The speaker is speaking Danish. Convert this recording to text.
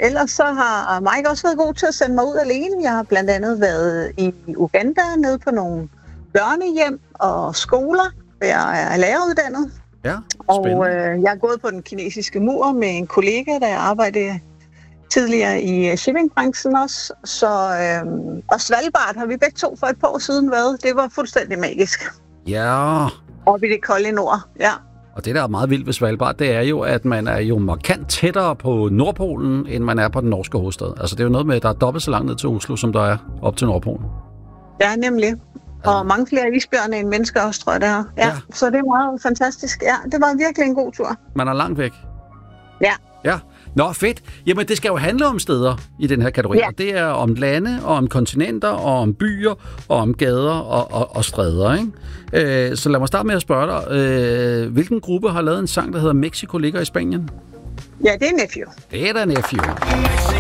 ellers så har Mike også været god til at sende mig ud alene. Jeg har blandt andet været i Uganda, nede på nogle børnehjem og skoler, hvor jeg er læreruddannet. Ja, og jeg er gået på den kinesiske mur med en kollega, der arbejdede tidligere i shippingbranchen også. Så, og Svalbard har vi begge to for et par år siden været. Det var fuldstændig magisk. Ja. Oppe i det kolde nord, ja. Og det, der er meget vildt ved Svalbard, det er jo, at man er jo markant tættere på Nordpolen, end man er på den norske hovedstad. Altså, det er jo noget med, at der er dobbelt så langt ned til Oslo, som der er op til Nordpolen. Ja, nemlig. Og mange flere isbjørne end mennesker også, tror jeg, det er. Ja. Så det er meget fantastisk. Ja, det var virkelig en god tur. Man er langt væk. Ja. Ja. Nå, fedt. Jamen, det skal jo handle om steder i den her kategori. Ja. Det er om lande, og om kontinenter, og om byer, og om gader og stræder, ikke? Så lad mig starte med at spørge dig. Hvilken gruppe har lavet en sang, der hedder Mexico ligger i Spanien? Ja, det er Nephew. Det er da Nephew.